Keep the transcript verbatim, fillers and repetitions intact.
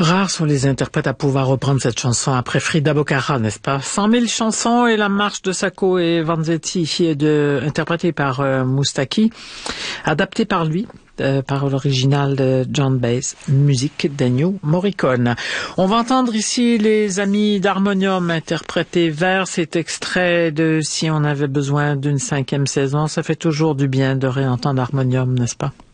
Rares sont les interprètes à pouvoir reprendre cette chanson après Frida Bocara, n'est-ce pas? Cent mille chansons et la marche de Sacco et Vanzetti, de, interprétée par euh, Moustaki, adaptée par lui, euh, par l'original de John Baez, musique d'Ennio Morricone. On va entendre ici les amis d'Harmonium interpréter vers cet extrait de Si on avait besoin d'une cinquième saison. Ça fait toujours du bien de réentendre Harmonium, n'est-ce pas?